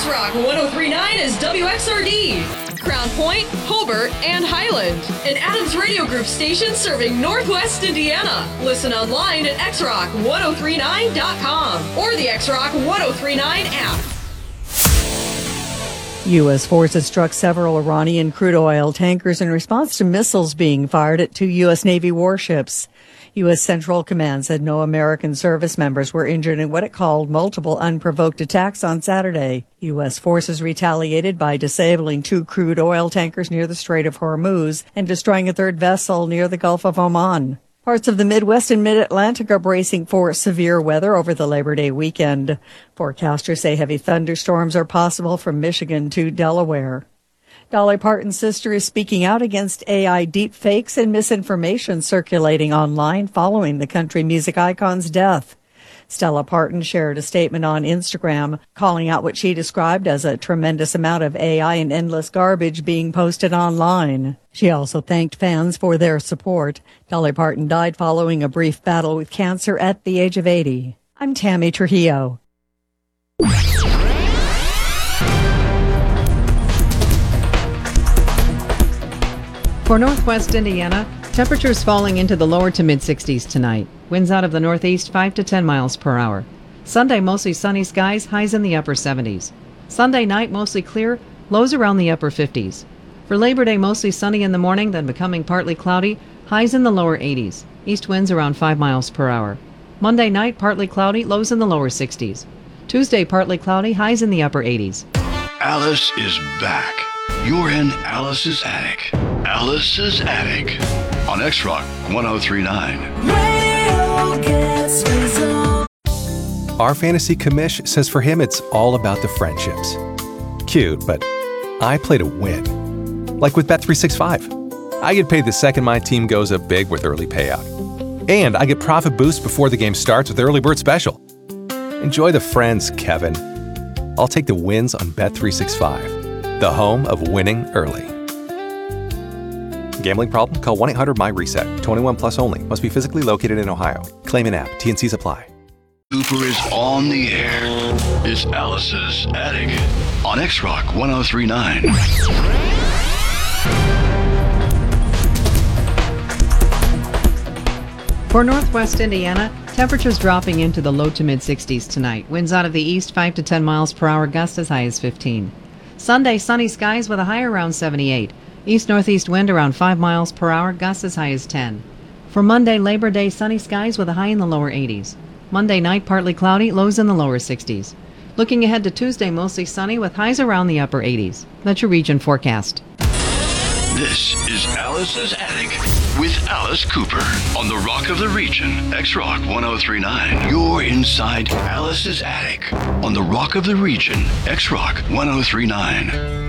X-Rock 103.9 is WXRD, Crown Point, Hobart, and Highland. An Adams Radio Group station serving Northwest Indiana. Listen online at xrock1039.com or the X-Rock 1039 app. U.S. forces struck several Iranian crude oil tankers in response to missiles being fired at two U.S. Navy warships. U.S. Central Command said no American service members were injured in what it called multiple unprovoked attacks on Saturday. U.S. forces retaliated by disabling two crude oil tankers near the Strait of Hormuz and destroying a third vessel near the Gulf of Oman. Parts of the Midwest and Mid-Atlantic are bracing for severe weather over the Labor Day weekend. Forecasters say heavy thunderstorms are possible from Michigan to Delaware. Dolly Parton's sister is speaking out against AI deepfakes and misinformation circulating online following the country music icon's death. Stella Parton shared a statement on Instagram calling out what she described as a tremendous amount of AI and endless garbage being posted online. She also thanked fans for their support. Dolly Parton died following a brief battle with cancer at the age of 80. I'm Tammy Trujillo. For Northwest Indiana, temperatures falling into the lower to mid-60s tonight. Winds out of the northeast 5 to 10 miles per hour. Sunday, mostly sunny skies, highs in the upper 70s. Sunday night, mostly clear, lows around the upper 50s. For Labor Day, mostly sunny in the morning, then becoming partly cloudy, highs in the lower 80s. East winds around 5 miles per hour. Monday night, partly cloudy, lows in the lower 60s. Tuesday, partly cloudy, highs in the upper 80s. Alice is back. You're in Alice's Attic. Alice's Attic on X-Rock 1039. Radio gets resolved. Our fantasy commish says for him it's all about the friendships. Cute, but I play to win. Like with Bet365. I get paid the second my team goes up big with early payout. And I get profit boost before the game starts with Early Bird Special. Enjoy the friends, Kevin. I'll take the wins on Bet365, the home of winning early. Gambling problem? Call 1-800-MY-RESET. 21 plus only. Must be physically located in Ohio. Claim an app. T&Cs apply. Cooper is on the air. It's Alice's Attic on X-Rock 1039. For Northwest Indiana, temperatures dropping into the low to mid-60s tonight. Winds out of the east 5 to 10 miles per hour, gusts as high as 15. Sunday, sunny skies with a high around 78. East-northeast wind around 5 miles per hour, gusts as high as 10. For Monday, Labor Day, sunny skies with a high in the lower 80s. Monday night, partly cloudy, lows in the lower 60s. Looking ahead to Tuesday, mostly sunny with highs around the upper 80s. That's your region forecast. This is Alice's Attic with Alice Cooper on the Rock of the Region, X-Rock 1039. You're inside Alice's Attic on the Rock of the Region, X-Rock 1039.